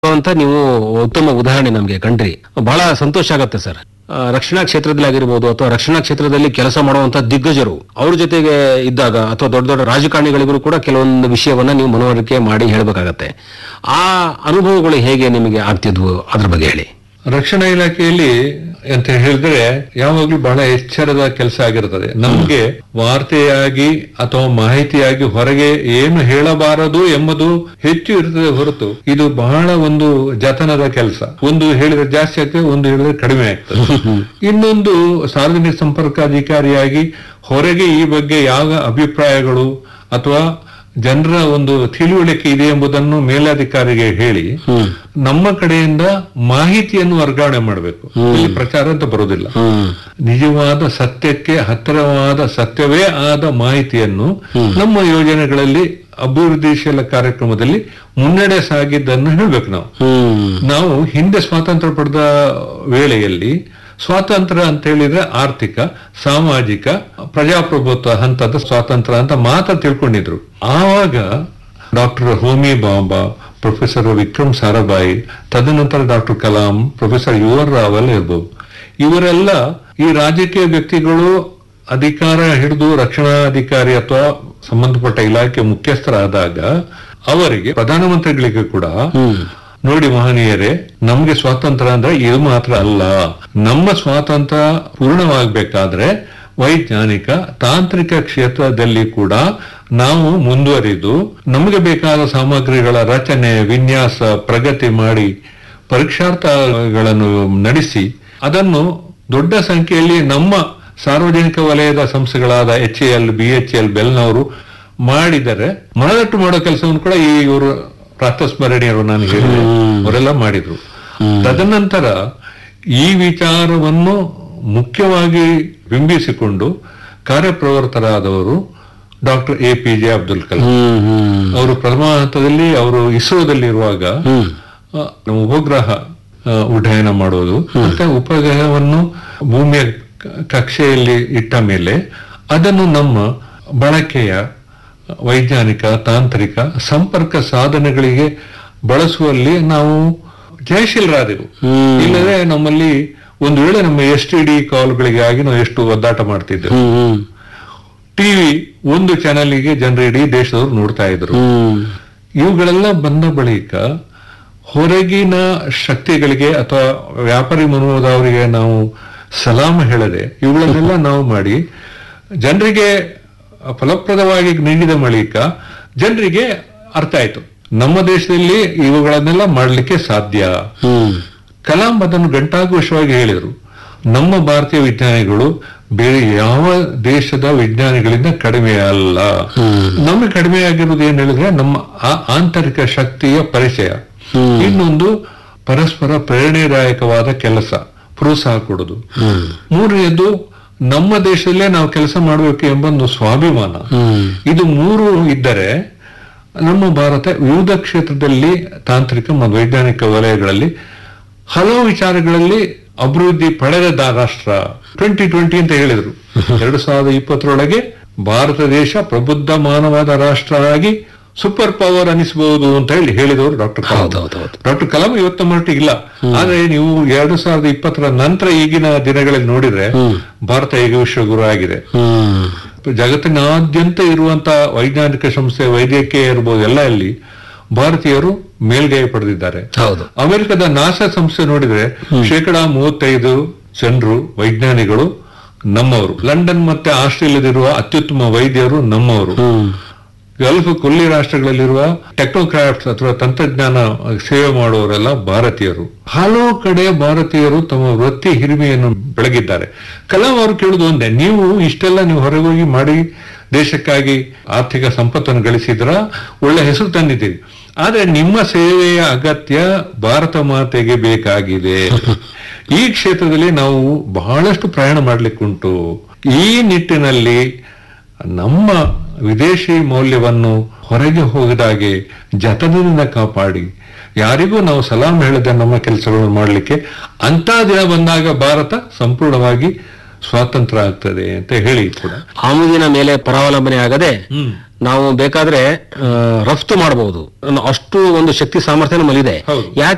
ಅಂತ ನೀವು ಉತ್ತಮ ಉದಾಹರಣೆ ನಮಗೆ ಕಂಡ್ರಿ. ಬಹಳ ಸಂತೋಷ ಆಗತ್ತೆ ಸರ್. ರಕ್ಷಣಾ ಕ್ಷೇತ್ರದಲ್ಲಿ ಆಗಿರ್ಬೋದು ಅಥವಾ ರಕ್ಷಣಾ ಕ್ಷೇತ್ರದಲ್ಲಿ ಕೆಲಸ ಮಾಡುವಂತ ದಿಗ್ಗಜರು ಅವ್ರ ಜೊತೆಗೆ ಇದ್ದಾಗ ಅಥವಾ ದೊಡ್ಡ ದೊಡ್ಡ ರಾಜಕಾರಣಿಗಳಿಗೂ ಕೂಡ ಕೆಲವೊಂದು ವಿಷಯವನ್ನ ನೀವು ಮನವರಿಕೆ ಮಾಡಿ ಹೇಳ್ಬೇಕಾಗತ್ತೆ. ಆ ಅನುಭವಗಳು ಹೇಗೆ ನಿಮಗೆ ಆಗ್ತಿದ್ವು ಅದ್ರ ಬಗ್ಗೆ ಹೇಳಿ. ರಕ್ಷಣಾ ಇಲಾಖೆಯಲ್ಲಿ ಅಂತ ಹೇಳಿದ್ರೆ ಯಾವಾಗ್ಲೂ ಬಹಳ ಎಚ್ಚರದ ಕೆಲಸ ಆಗಿರ್ತದೆ. ನಮ್ಗೆ ವಾರ್ತೆಯಾಗಿ ಅಥವಾ ಮಾಹಿತಿಯಾಗಿ ಹೊರಗೆ ಏನು ಹೇಳಬಾರದು ಎಂಬುದು ಹೆಚ್ಚು ಇರ್ತದೆ ಹೊರತು ಇದು ಬಹಳ ಒಂದು ಜತನದ ಕೆಲಸ. ಒಂದು ಹೇಳಿದ್ರೆ ಜಾಸ್ತಿ ಆಗ್ತದೆ, ಒಂದು ಹೇಳಿದ್ರೆ ಕಡಿಮೆ ಆಗ್ತದೆ. ಇನ್ನೊಂದು ಸಾರ್ವಜನಿಕ ಸಂಪರ್ಕಾಧಿಕಾರಿಯಾಗಿ ಹೊರಗೆ ಈ ಬಗ್ಗೆ ಯಾವ ಅಭಿಪ್ರಾಯಗಳು ಅಥವಾ ಜನರ ಒಂದು ತಿಳುವಳಿಕೆ ಇದೆ ಎಂಬುದನ್ನು ಮೇಲಧಿಕಾರಿಗೆ ಹೇಳಿ ನಮ್ಮ ಕಡೆಯಿಂದ ಮಾಹಿತಿಯನ್ನು ವರ್ಗಾವಣೆ ಮಾಡಬೇಕು. ಇಲ್ಲಿ ಪ್ರಚಾರ ಅಂತ ಬರುವುದಿಲ್ಲ. ನಿಜವಾದ ಸತ್ಯಕ್ಕೆ ಹತ್ತಿರವಾದ ಸತ್ಯವೇ ಆದ ಮಾಹಿತಿಯನ್ನು ನಮ್ಮ ಯೋಜನೆಗಳಲ್ಲಿ ಅಭಿವೃದ್ಧಿಶೀಲ ಕಾರ್ಯಕ್ರಮದಲ್ಲಿ ಮುನ್ನಡೆ ಸಾಗಿದ್ದನ್ನು ಹೇಳ್ಬೇಕು. ನಾವು ಹಿಂದೆ ಸ್ವಾತಂತ್ರ್ಯ ಪಡೆದ ವೇಳೆಯಲ್ಲಿ ಸ್ವಾತಂತ್ರ್ಯ ಅಂತ ಹೇಳಿದ್ರೆ ಆರ್ಥಿಕ, ಸಾಮಾಜಿಕ, ಪ್ರಜಾಪ್ರಭುತ್ವ ಹಂತದ ಸ್ವಾತಂತ್ರ್ಯ ಅಂತ ಮಾತ್ರ ತಿಳ್ಕೊಂಡಿದ್ರು. ಆವಾಗ ಡಾಕ್ಟರ್ ಹೋಮಿ ಬಾಬಾ, ಪ್ರೊಫೆಸರ್ ವಿಕ್ರಮ್ ಸಾರಾಭಾಯಿ, ತದನಂತರ doctor Kalam, professor you are Rao ಎಲ್ಲ ಇರ್ಬೋದು. ಇವರೆಲ್ಲ ಈ ರಾಜಕೀಯ ವ್ಯಕ್ತಿಗಳು ಅಧಿಕಾರ ಹಿಡಿದು ರಕ್ಷಣಾಧಿಕಾರಿ ಅಥವಾ ಸಂಬಂಧಪಟ್ಟ ಇಲಾಖೆ ಮುಖ್ಯಸ್ಥರಾದಾಗ ಅವರಿಗೆ ಪ್ರಧಾನಮಂತ್ರಿಗಳಿಗೆ ಕೂಡ ನೋಡಿ ಮಹನೀಯರೇ, ನಮ್ಗೆ ಸ್ವಾತಂತ್ರ್ಯ ಅಂದ್ರೆ ಇದು ಮಾತ್ರ ಅಲ್ಲ, ನಮ್ಮ ಸ್ವಾತಂತ್ರ್ಯ ಪೂರ್ಣವಾಗಬೇಕಾದ್ರೆ ವೈಜ್ಞಾನಿಕ ತಾಂತ್ರಿಕ ಕ್ಷೇತ್ರದಲ್ಲಿ ಕೂಡ ನಾವು ಮುಂದುವರಿದು ನಮಗೆ ಬೇಕಾದ ಸಾಮಗ್ರಿಗಳ ರಚನೆ, ವಿನ್ಯಾಸ, ಪ್ರಗತಿ ಮಾಡಿ ಪರೀಕ್ಷಾರ್ಥಗಳನ್ನು ನಡೆಸಿ ಅದನ್ನು ದೊಡ್ಡ ಸಂಖ್ಯೆಯಲ್ಲಿ ನಮ್ಮ ಸಾರ್ವಜನಿಕ ವಲಯದ ಸಂಸ್ಥೆಗಳಾದ HAL, BHEL, ಬೆಲ್ನವರು ಮಾಡಿದರೆ ಮನದಟ್ಟು ಮಾಡೋ ಕೆಲಸವನ್ನು ಕೂಡ ಈ ಇವರು ಪ್ರಾತಸ್ಮರಣೀಯರು ನಾನು ಹೇಳಿದೆ ಅವರೆಲ್ಲ ಮಾಡಿದ್ರು. ತದನಂತರ ಈ ವಿಚಾರವನ್ನು ಮುಖ್ಯವಾಗಿ ಬಿಂಬಿಸಿಕೊಂಡು ಕಾರ್ಯಪ್ರವೃತ್ತರಾದವರು ಡಾಕ್ಟರ್ APJ ಅಬ್ದುಲ್ ಕಲಾಂ ಅವರು. ಪ್ರಥಮ ಹಂತದಲ್ಲಿ ಅವರು ಇಸ್ರೋದಲ್ಲಿರುವಾಗ ಉಪಗ್ರಹ ಉಡ್ಡಯನ ಮಾಡುವುದು ಮತ್ತೆ ಉಪಗ್ರಹವನ್ನು ಭೂಮಿಯ ಕಕ್ಷೆಯಲ್ಲಿ ಇಟ್ಟ ಮೇಲೆ ಅದನ್ನು ನಮ್ಮ ಬಳಕೆಯ ವೈಜ್ಞಾನಿಕ, ತಾಂತ್ರಿಕ, ಸಂಪರ್ಕ ಸಾಧನೆಗಳಿಗೆ ಬಳಸುವಲ್ಲಿ ನಾವು ಜಯಶೀಲರಾದೆವು. ಇಲ್ಲದೆ ನಮ್ಮಲ್ಲಿ ಒಂದು ವೇಳೆ ನಮ್ಮ STD ಕಾಲ್ಗಳಿಗಾಗಿ ನಾವು ಎಷ್ಟು ಒದ್ದಾಟ ಮಾಡ್ತಿದ್ದೆವು. ಟಿವಿ ಒಂದು ಚಾನೆಲ್ಗೆ ಜನರು ಇಡೀ ದೇಶದವರು ನೋಡ್ತಾ ಇದ್ರು. ಇವುಗಳೆಲ್ಲ ಬಂದ ಬಳಿಕ ಹೊರಗಿನ ಶಕ್ತಿಗಳಿಗೆ ಅಥವಾ ವ್ಯಾಪಾರಿ ಮನೋದವರಿಗೆ ನಾವು ಸಲಾಮ ಹೇಳದೆ ಇವುಗಳನ್ನೆಲ್ಲ ನಾವು ಮಾಡಿ ಜನರಿಗೆ ಫಲಪ್ರದವಾಗಿ ನೀಡಿದ ಬಳಿಕ ಜನರಿಗೆ ಅರ್ಥ ಆಯ್ತು ನಮ್ಮ ದೇಶದಲ್ಲಿ ಇವುಗಳನ್ನೆಲ್ಲ ಮಾಡಲಿಕ್ಕೆ ಸಾಧ್ಯ. ಕಲಾಂ ಅದನ್ನು ಗಂಟಾಘೋಷವಾಗಿ ಹೇಳಿದರು. ನಮ್ಮ ಭಾರತೀಯ ವಿಜ್ಞಾನಿಗಳು ಬೇರೆ ಯಾವ ದೇಶದ ವಿಜ್ಞಾನಿಗಳಿಂದ ಕಡಿಮೆ ಅಲ್ಲ. ನಮಗೆ ಕಡಿಮೆ ಆಗಿರುವುದು ಏನ್ ಹೇಳಿದ್ರೆ ನಮ್ಮ ಆಂತರಿಕ ಶಕ್ತಿಯ ಪರಿಚಯ, ಇನ್ನೊಂದು ಪರಸ್ಪರ ಪ್ರೇರಣೆದಾಯಕವಾದ ಕೆಲಸ, ಪ್ರೋತ್ಸಾಹ ಕೊಡುದು, ಮೂರನೆಯದು ನಮ್ಮ ದೇಶದಲ್ಲೇ ನಾವು ಕೆಲಸ ಮಾಡಬೇಕು ಎಂಬ ಒಂದು ಸ್ವಾಭಿಮಾನ. ಇದು ಮೂರು ಇದ್ದರೆ ನಮ್ಮ ಭಾರತ ವಿವಿಧ ಕ್ಷೇತ್ರದಲ್ಲಿ ತಾಂತ್ರಿಕ ಮತ್ತು ವೈಜ್ಞಾನಿಕ ವಲಯಗಳಲ್ಲಿ ಹಲವು ವಿಚಾರಗಳಲ್ಲಿ ಅಭಿವೃದ್ಧಿ ಪಡೆದ ರಾಷ್ಟ್ರ. 2020 ಅಂತ ಹೇಳಿದ್ರು. 2020 ಭಾರತ ದೇಶ ಪ್ರಬುದ್ಧ ಮಾನವಾದ ರಾಷ್ಟ್ರ ಆಗಿ ಸೂಪರ್ ಪವರ್ ಅನಿಸಬಹುದು ಅಂತ ಹೇಳಿದವರು ಡಾಕ್ಟರ್ ಕಲಾಂ. ಡಾಕ್ಟರ್ ಕಲಾಂ ಇವತ್ತು ಮಟ್ಟಿಗೆ ಇಲ್ಲ. ಆದ್ರೆ ನೀವು 2020 ನಂತರ ಈಗಿನ ದಿನಗಳಲ್ಲಿ ನೋಡಿದ್ರೆ ಭಾರತ ಈಗ ವಿಶ್ವಗುರು ಆಗಿದೆ. ಜಗತ್ತಿನಾದ್ಯಂತ ಇರುವಂತ ವೈಜ್ಞಾನಿಕ ಸಂಸ್ಥೆ, ವೈದ್ಯಕೀಯ ಇರ್ಬೋದು, ಎಲ್ಲ ಅಲ್ಲಿ ಭಾರತೀಯರು ಮೇಲ್ಗೈ ಪಡೆದಿದ್ದಾರೆ. ಅಮೆರಿಕದ ನಾಸಾ ಸಂಸ್ಥೆ ನೋಡಿದ್ರೆ 35% ಜನರು ವೈಜ್ಞಾನಿಗಳು ನಮ್ಮವರು. ಲಂಡನ್ ಮತ್ತೆ ಆಸ್ಟ್ರೇಲಿಯಾದಲ್ಲಿರುವ ಅತ್ಯುತ್ತಮ ವೈದ್ಯರು ನಮ್ಮವರು. ಗಲ್ಫ್ ಕೊಲ್ಲಿ ರಾಷ್ಟ್ರಗಳಲ್ಲಿರುವ ಟೆಕ್ನೋಕ್ರಾಫ್ಟ್ಸ್ ಅಥವಾ ತಂತ್ರಜ್ಞಾನ ಸೇವೆ ಮಾಡುವವರೆಲ್ಲ ಭಾರತೀಯರು. ಹಲವು ಕಡೆ ಭಾರತೀಯರು ತಮ್ಮ ವೃತ್ತಿ ಹಿರಿಮೆಯನ್ನು ಬೆಳಗಿದ್ದಾರೆ. ಕಲಾಂ ಅವರು ಕೇಳುವುದು ಒಂದೇ, ನೀವು ಇಷ್ಟೆಲ್ಲ ನೀವು ಹೊರಗೋಗಿ ಮಾಡಿ ದೇಶಕ್ಕಾಗಿ ಆರ್ಥಿಕ ಸಂಪತ್ತನ್ನು ಗಳಿಸಿದ್ರ, ಒಳ್ಳೆ ಹೆಸರು ತಂದಿದ್ದೀರಿ, ಆದ್ರೆ ನಿಮ್ಮ ಸೇವೆಯ ಅಗತ್ಯ ಭಾರತ ಮಾತೆಗೆ ಬೇಕಾಗಿದೆ. ಈ ಕ್ಷೇತ್ರದಲ್ಲಿ ನಾವು ಬಹಳಷ್ಟು ಪ್ರಯಾಣ ಮಾಡ್ಲಿಕ್ಕುಂಟು. ಈ ನಿಟ್ಟಿನಲ್ಲಿ ನಮ್ಮ ವಿದೇಶಿ ಮೌಲ್ಯವನ್ನು ಹೊರಗೆ ಹೋಗದಾಗೆ ಜತನದಿಂದ ಕಾಪಾಡಿ ಯಾರಿಗೂ ನಾವು ಸಲಾಂ ಹೇಳದೆ ನಮ್ಮ ಕೆಲಸಗಳನ್ನು ಮಾಡಲಿಕ್ಕೆ ಅಂತ ದಿನ ಬಂದಾಗ ಭಾರತ ಸಂಪೂರ್ಣವಾಗಿ ಸ್ವಾತಂತ್ರ್ಯ ಆಗ್ತದೆ ಅಂತ ಹೇಳಿ ಕೂಡ ಆಮದಿನ ಮೇಲೆ ಪರಾವಲಂಬನೆ ಆಗದೆ ನಾವು ಬೇಕಾದ್ರೆ ರಫ್ತು ಮಾಡಬಹುದು. ಅಷ್ಟು ಒಂದು ಶಕ್ತಿ ಸಾಮರ್ಥ್ಯ ನಮ್ಮಲ್ಲಿದೆ. ಯಾಕೆ